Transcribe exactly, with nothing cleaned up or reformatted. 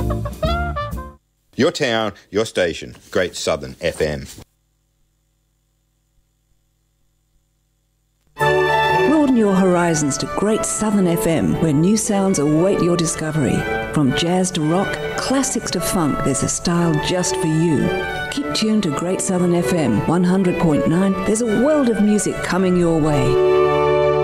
Your town, your station, Great Southern F M. Broaden your horizons to Great Southern F M, where new sounds await your discovery. From jazz to rock, classics to funk, there's a style just for you. Keep tuned to Great Southern F M one hundred point nine. There's a world of music coming your way.